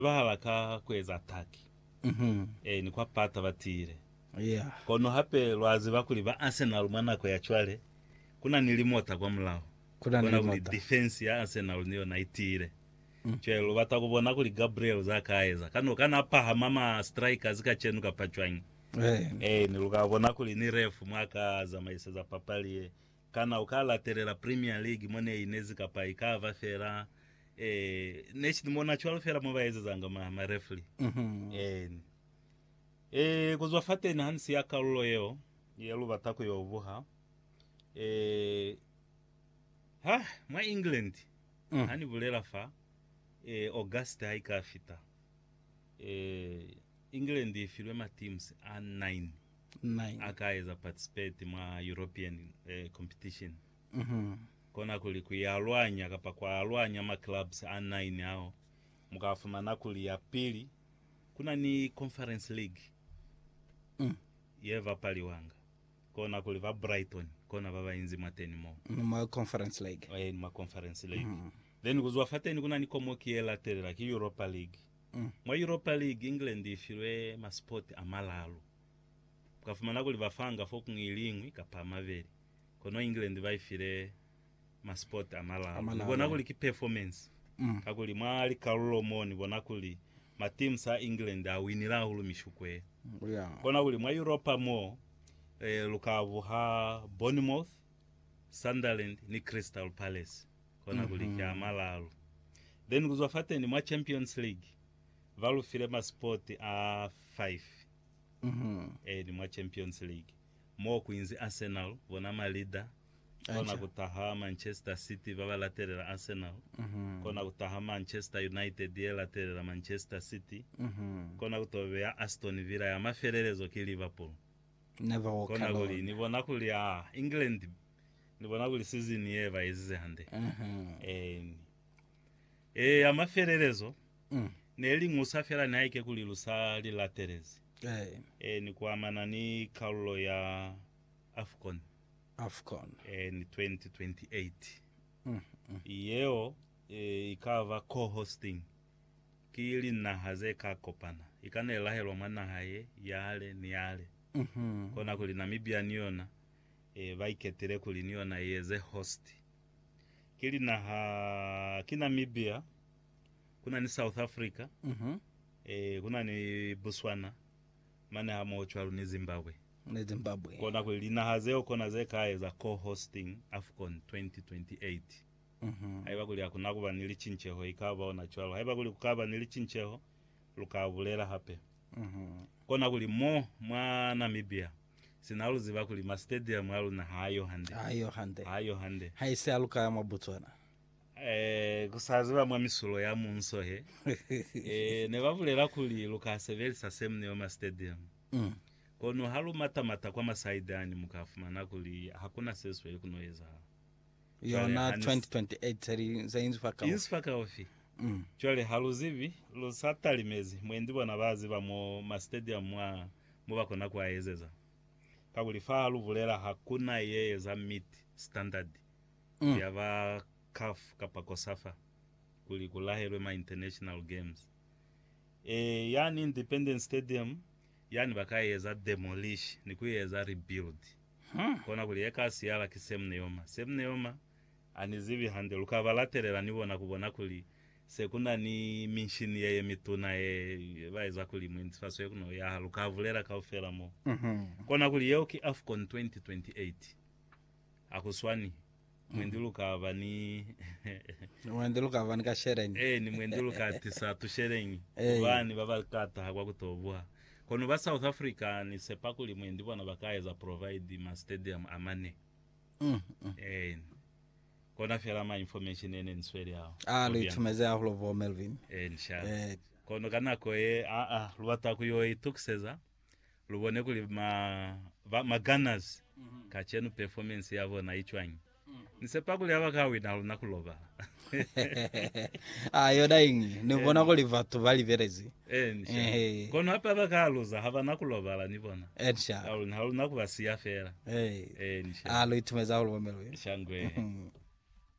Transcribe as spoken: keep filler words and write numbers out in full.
bahalaka kweza ataki Mhm. eh ni kwa pata batire Yeah. kono hape lwazi bakuli ba Arsenal mwanako yachwale kuna nilimota kwa mlao Kuna kuli nilimota. defense ya Arsenal niyo naitire Mm. chelo batakubona kuli Gabriel zakaeza kano kana paha mama strikers kachenuka pachwanyi Eh. eh nilukabona kuli ni ref mwaka za maisa za papalie kana ukala terera Premier League mone inezi kapa ikava fera eh nechi mona chwalo fera mobaize zanga ma, ma referee Mhm. eh eh kuzwafate na hansi ya kalulo yeo yelu batako yovuha eh ha mwa England Mm. hani bulela fa eh August haikafita eh England ifirwe ma teams a nine Nine. akaeza participate mwa European eh, competition Mhm. kona kuli kuyalwanya kapa kwa alwanya ma clubs a nine hao mukafumana kuli ya pili kuna ni Conference League Mm. yeva pali wanga kona kuli va Brighton kona baba inzi mateni mo Numa Conference League. eh ma Conference League Mhm. then kuzwa fateni kuna ni komo kiela terera ki Europa League Mm. mwa Europa League England ifirwe ma sport amalalo kafumana kuli bafanga fokungilingwi kapa maveri kono England baifire ma sport amalalo Amalalo. nibona kuli ki performance Mm. kakuli mwali kalulo moni bona kuli ma teams a England awinira hulu mishukwe Yeah. kona kuli mwa Europa mo eh, lukavu ha Bournemouth, Sunderland ni Crystal Palace kona kuli Mhm. kya malalo then kuzwafate ni mwa Champions League valufire ma sport a five Mhm. eh ni mwa Champions League mo kuinzi Arsenal bona ma leader kona Acha. kutaha Manchester City baba laterera Arsenal Mhm. kona kutaha Manchester United ye laterera Manchester City Mhm. kona kutobea Aston Villa ya mafererezo ki Liverpool Never walk kona kuli alone. nibona kuli ah England nibona kuli season yeva izize hande Mhm. eh eh amafererezo Mm. neli ngusafera naike kuli lusali laterezi Eh. eh ni kwa manani kaulo ya Afcon Afcon. eh ni twenty twenty-eight Mm. Mm. yeo eh, ikava co-hosting kili na haze kakopana ikanela helo mwana haye yale ni yale Mhm. kona kuli Namibia niona e vaiketire kuli niona yeze host kili na ha kina Namibia kuna ni South Africa Mhm. e kuna ni Botswana mane hamo chwalu ni Zimbabwe Ne Zimbabwe. kona kuli na hazeo kona zeka za co-hosting Afcon twenty twenty-eight Mhm. haiba kuli akuna kuba nilichincheho ikaba ona chwalu haiba kuli kukaba nilichincheho lukabulera hape Mhm. kona kuli mo mwa Namibia sinalu ziba kuli ma stadium alu na hayo hande Ayo hande. hayo hande Haise aluka ya Botswana. eh kusaziba mwa misulo ya munso he eh ne bavulera kuli lukaseveli sasem ne ma stadium Mm. kono halu mata mata kwa masaidani mukafumana kuli hakuna seswe kunoyeza Yona Hanis- twenty twenty-eight seri zainzu faka. insfaka ofi Mm. chole halu zivi lusatali mezi mwendi bona bazi ba mo ma stadium mwa muba kona kwa ezeza kakuli fa halu vulera hakuna yeye za meet standard Mm. yava CAF kapakosafa kuli kulahelwe ma international games e yani Independence Stadium yani bakayeza demolish nikuyeza rebuild Hmm. kona kuli ekasi yala kisemne yoma semne yoma anizivi hande lukavalaterera nibona kubona kuli sekunda ni minshini yeye mituna ye baiza kuli mwindi faso yekuno ya lukavulera kaufera mo Mhm. kona kuli yoki Afcon twenty twenty-eight akuswani mwendi lukava ni Wende luka vanika shereni. eh ni mwendi lukatisa tusherengi Eh. bani baba kata hakwa kutobwa kono ba South Africa ni sepakuli mwendi bona bakayeza provide ma stadium amane Mm. Mm. eh kona fera ma information ene nsweri yao Ah, lo itumeze ahulo vo Melvin. eh inshallah Eh. kono kana ko e a a luata kuyo itukseza lubone kuli ma va, ma Gunners kachenu performance yavo na ichwanyi nisepakuli abakawina lunakuloba Ah, yoda ingi. Nibona kuli vatu vali verezi. eh inshallah Eh. kono hapa bakaluza habana kulobala nibona Ensha. alu nalunakubasiya fera Eh. eh inshallah Ah, lo itumeze ahulo vo Melvin. shangwe